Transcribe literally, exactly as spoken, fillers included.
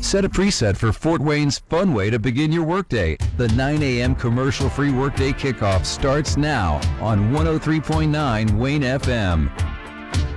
Set a preset for Fort Wayne's fun way to begin your workday. The nine a.m. commercial-free workday kickoff starts now on one oh three point nine Wayne F M.